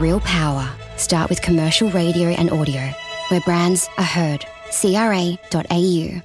Real power. Start with commercial radio and audio, where brands are heard. CRA.au.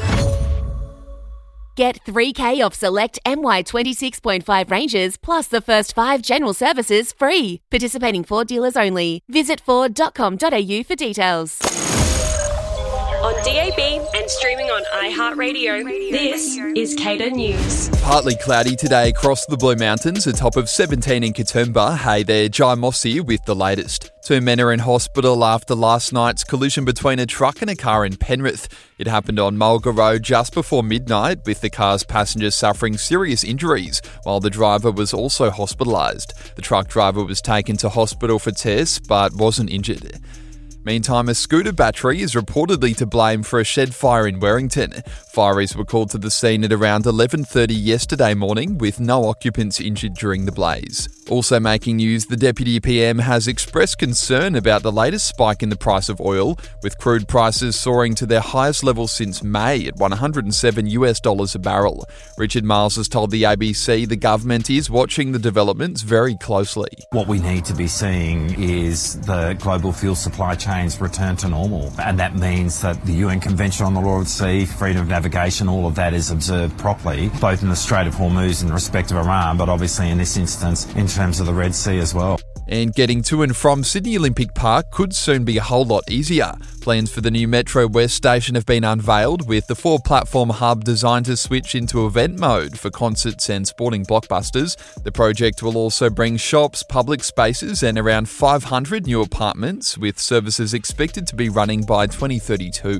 Get $3,000 off select MY 26.5 ranges plus the first 5 general services free. Participating Ford dealers only. Visit Ford.com.au for details. On DAB and streaming on iHeartRadio, this is Cater News. Partly cloudy today across the Blue Mountains, a top of 17 in Katoomba. Hey there, Jai Moss here with the latest. 2 men are in hospital after last night's collision between a truck and a car in Penrith. It happened on Mulga Road just before midnight, with the car's passengers suffering serious injuries, while the driver was also hospitalised. The truck driver was taken to hospital for tests, but wasn't injured. Meantime, a scooter battery is reportedly to blame for a shed fire in Warrington. Fireys were called to the scene at around 11:30 yesterday morning, with no occupants injured during the blaze. Also making news, the Deputy PM has expressed concern about the latest spike in the price of oil, with crude prices soaring to their highest level since May at $107 a barrel. Richard Miles has told the ABC the government is watching the developments very closely. What we need to be seeing is the global fuel supply chains return to normal, and that means that the UN Convention on the Law of the Sea, freedom of navigation, all of that is observed properly, both in the Strait of Hormuz in respect of Iran, but obviously in this instance in terms of the Red Sea as well. And getting to and from Sydney Olympic Park could soon be a whole lot easier. Plans for the new Metro West station have been unveiled, with the 4-platform hub designed to switch into event mode for concerts and sporting blockbusters. The project will also bring shops, public spaces and around 500 new apartments, with services expected to be running by 2032.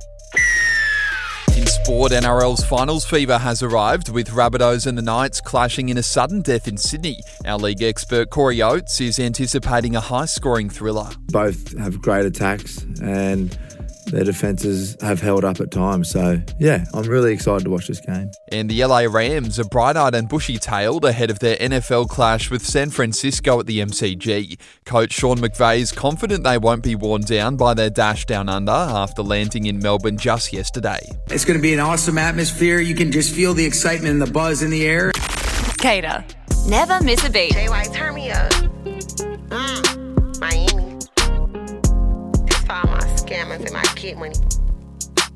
In sport, NRL's finals fever has arrived, with Rabbitohs and the Knights clashing in a sudden death in Sydney. Our league expert Corey Oates is anticipating a high-scoring thriller. Both have great attacks and their defences have held up at times. So, yeah, I'm really excited to watch this game. And the LA Rams are bright-eyed and bushy-tailed ahead of their NFL clash with San Francisco at the MCG. Coach Sean McVay is confident they won't be worn down by their dash down under after landing in Melbourne just yesterday. It's going to be an awesome atmosphere. You can just feel the excitement and the buzz in the air. Cater. Never miss a beat. JY, turn me up. Miami. This for all my scammers and my kid money.